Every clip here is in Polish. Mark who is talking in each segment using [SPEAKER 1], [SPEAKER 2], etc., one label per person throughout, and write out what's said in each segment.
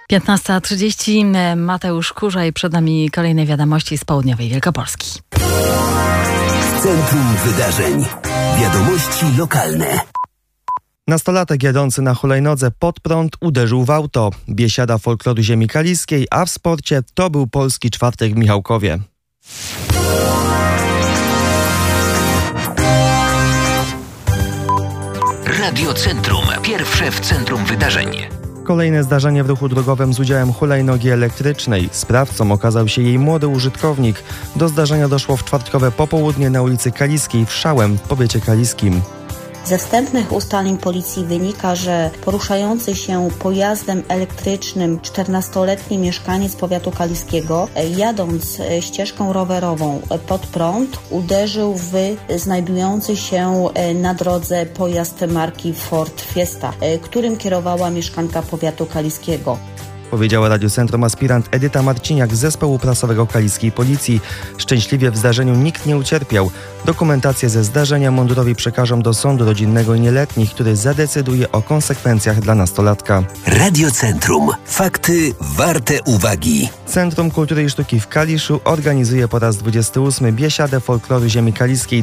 [SPEAKER 1] 15:30. Mateusz Kurza i przed nami kolejne wiadomości z południowej Wielkopolski.
[SPEAKER 2] Centrum Wydarzeń. Wiadomości lokalne.
[SPEAKER 3] Nastolatek jadący na hulajnodze pod prąd uderzył w auto. Biesiada folkloru ziemi kaliskiej, a w sporcie to był polski czwartek w Michałkowie.
[SPEAKER 2] Radio Centrum. Pierwsze w centrum wydarzeń.
[SPEAKER 3] Kolejne zdarzenie w ruchu drogowym z udziałem hulajnogi elektrycznej. Sprawcą okazał się jej młody użytkownik. Do zdarzenia doszło w czwartkowe popołudnie na ulicy Kaliskiej w Szałem w powiecie kaliskim.
[SPEAKER 4] Ze wstępnych ustaleń policji wynika, że poruszający się pojazdem elektrycznym 14-letni mieszkaniec powiatu kaliskiego, jadąc ścieżką rowerową pod prąd, uderzył w znajdujący się na drodze pojazd marki Ford Fiesta, którym kierowała mieszkanka powiatu kaliskiego.
[SPEAKER 3] Powiedziała Radiu Centrum aspirant Edyta Marciniak z zespołu prasowego kaliskiej policji. Szczęśliwie w zdarzeniu nikt nie ucierpiał. Dokumentację ze zdarzenia mundurowi przekażą do sądu rodzinnego i nieletnich, który zadecyduje o konsekwencjach dla nastolatka.
[SPEAKER 2] Radio Centrum. Fakty warte uwagi.
[SPEAKER 3] Centrum Kultury i Sztuki w Kaliszu organizuje po raz 28 Biesiadę Folkloru Ziemi Kaliskiej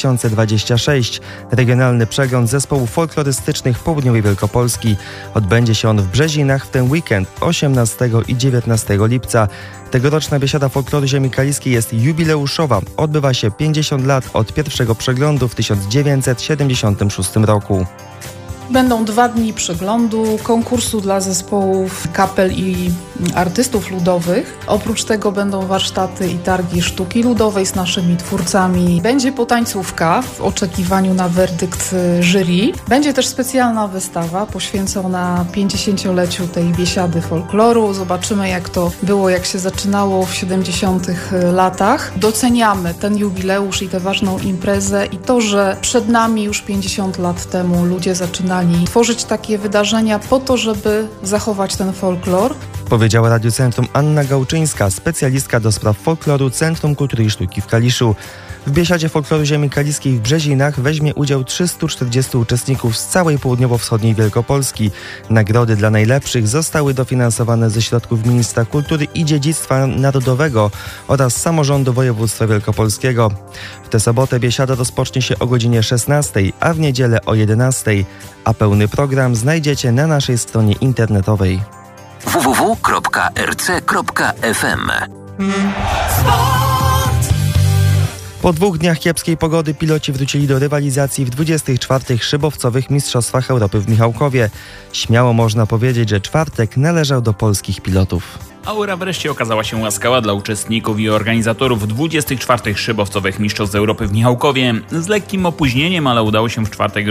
[SPEAKER 3] 2026. Regionalny przegląd zespołów folklorystycznych południowej Wielkopolski. Odbędzie się on w Brzezinach w ten weekend 18 i 19 lipca. Tegoroczna Biesiada Folkloru Ziemi Kaliskiej jest jubileuszowa. Odbywa się 50 lat od pierwszego przeglądu w 1976 roku.
[SPEAKER 5] Będą 2 dni przeglądu, konkursu dla zespołów, kapel i artystów ludowych. Oprócz tego będą warsztaty i targi sztuki ludowej z naszymi twórcami. Będzie potańcówka w oczekiwaniu na werdykt jury. Będzie też specjalna wystawa poświęcona 50-leciu tej Biesiady folkloru. Zobaczymy, jak to było, jak się zaczynało w 70 latach. Doceniamy ten jubileusz i tę ważną imprezę i to, że przed nami już 50 lat temu ludzie zaczynali tworzyć takie wydarzenia po to, żeby zachować ten folklor.
[SPEAKER 3] Powiedziała Radiu Centrum Anna Gałczyńska, specjalistka do spraw folkloru Centrum Kultury i Sztuki w Kaliszu. W Biesiadzie Folkloru Ziemi Kaliskiej w Brzezinach weźmie udział 340 uczestników z całej południowo-wschodniej Wielkopolski. Nagrody dla najlepszych zostały dofinansowane ze środków Ministra Kultury i Dziedzictwa Narodowego oraz Samorządu Województwa Wielkopolskiego. W tę sobotę Biesiada rozpocznie się o godzinie 16, a w niedzielę o 11, a pełny program znajdziecie na naszej stronie internetowej.
[SPEAKER 2] www.rc.fm.
[SPEAKER 3] Po 2 dniach kiepskiej pogody piloci wrócili do rywalizacji w 24. szybowcowych Mistrzostwach Europy w Michałkowie. Śmiało można powiedzieć, że czwartek należał do polskich pilotów.
[SPEAKER 6] Aura wreszcie okazała się łaskawa dla uczestników i organizatorów 24. szybowcowych Mistrzostw Europy w Michałkowie. Z lekkim opóźnieniem, ale udało się w czwartek